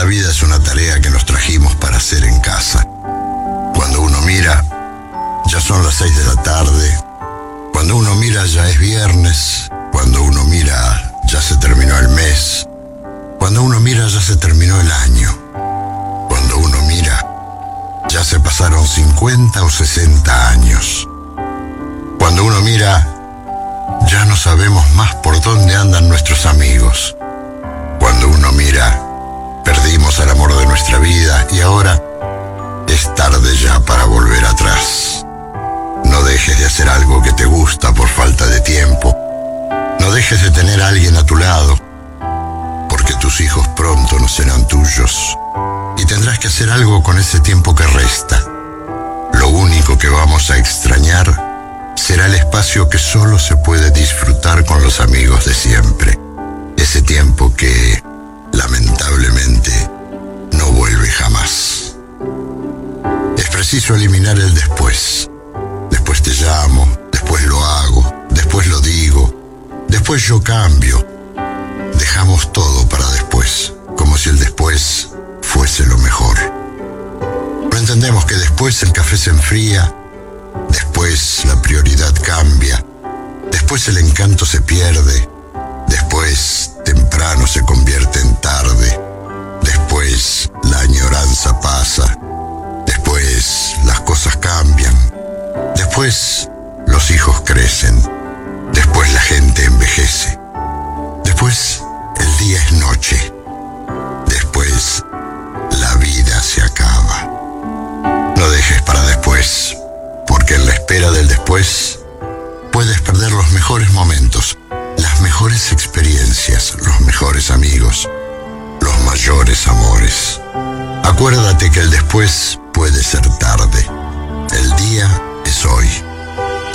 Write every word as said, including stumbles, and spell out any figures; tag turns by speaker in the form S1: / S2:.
S1: vida es una tarea que nos trajimos para hacer en casa. Cuando uno mira, ya son las seis de la tarde. Cuando uno mira, ya es viernes. Cuando uno mira, ya se terminó el mes. Cuando uno mira, ya se terminó el año. Cuando uno mira, ya se pasaron cincuenta o sesenta años. Cuando uno mira, ya no sabemos más por dónde andan nuestros amigos. Cuando uno mira, perdimos el amor de nuestra vida y ahora es tarde ya para volver atrás. No dejes de hacer algo que te gusta por falta de tiempo. No dejes de tener a alguien a tu lado, porque tus hijos pronto no serán tuyos y tendrás que hacer algo con ese tiempo que resta. Lo único que vamos a extrañar será el espacio que solo se puede disfrutar con los amigos de siempre. Ese tiempo que, lamentablemente, no vuelve jamás. Es preciso eliminar el después. Después te llamo, después lo hago, después lo digo, después yo cambio. Dejamos todo para después, como si el después fuese lo mejor. No entendemos que después el café se enfría, después la prioridad cambia, después el encanto se pierde, después temprano se convierte en tarde, después la añoranza pasa, después las cosas cambian, después los hijos crecen, después la gente envejece, después el día es noche, después la vida se acaba. No dejes para después, porque en la espera del después puedes perder los mejores momentos, las mejores experiencias, los mejores amigos, los mayores amores. Acuérdate que el después puede ser tarde.